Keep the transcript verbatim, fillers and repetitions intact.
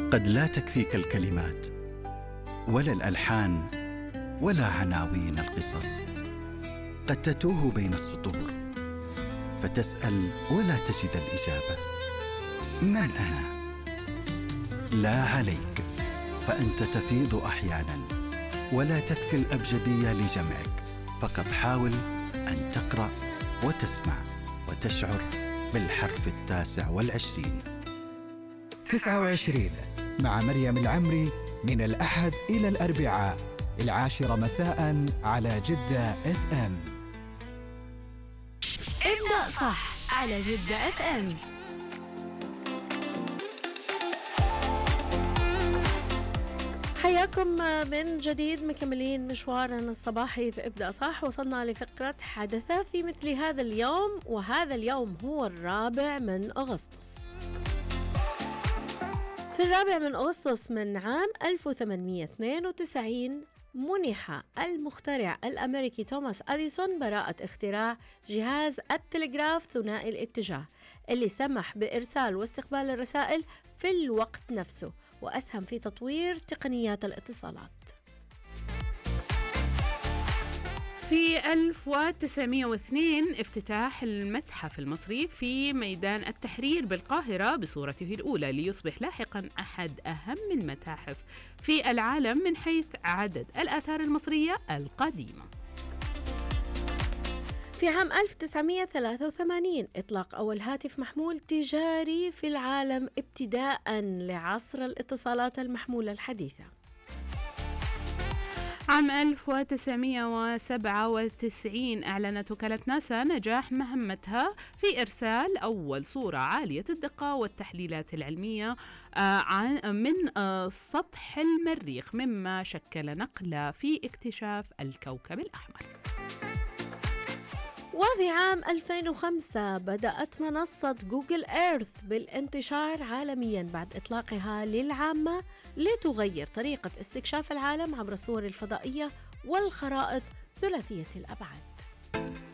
قد لا تكفيك الكلمات ولا الألحان ولا عناوين القصص. قد تتوه بين السطور فتسأل ولا تجد الإجابة. من أنا؟ لا عليك، فأنت تفيض أحياناً ولا تكفي الأبجدية لجمعك. فقط حاول أن تقرأ وتسمع وتشعر بالحرف التاسع والعشرين. تسعة وعشرين مع مريم العمري، من الأحد إلى الأربعاء العاشرة مساء على جدة اف ام. ابدأ صح على جدة اف ام. حياكم من جديد، مكملين مشوارنا الصباحي في ابدأ صح. وصلنا لفقرة حدث في مثل هذا اليوم، وهذا اليوم هو الرابع من أغسطس. في الرابع من أغسطس من عام ألف وثمانمئة واثنين وتسعين منح المخترع الأمريكي توماس أديسون براءة اختراع جهاز التلغراف ثنائي الاتجاه، اللي سمح بإرسال واستقبال الرسائل في الوقت نفسه، وأسهم في تطوير تقنيات الاتصالات. في ألف وتسعمئة واثنين افتتاح المتحف المصري في ميدان التحرير بالقاهرة بصورته الأولى، ليصبح لاحقا أحد أهم المتاحف في العالم من حيث عدد الآثار المصرية القديمة. في عام ألف وتسعمئة وثلاثة وثمانين إطلاق أول هاتف محمول تجاري في العالم ابتداء لعصر الاتصالات المحمولة الحديثة. عام ألف وتسعمئة وسبعة وتسعين أعلنت وكالة ناسا نجاح مهمتها في إرسال أول صورة عالية الدقة والتحليلات العلمية من سطح المريخ، مما شكل نقلة في اكتشاف الكوكب الأحمر. وفي عام ألفين وخمسة بدأت منصة جوجل إيرث بالانتشار عالمياً بعد إطلاقها للعامة، لتغير طريقة استكشاف العالم عبر الصور الفضائية والخرائط ثلاثية الأبعاد.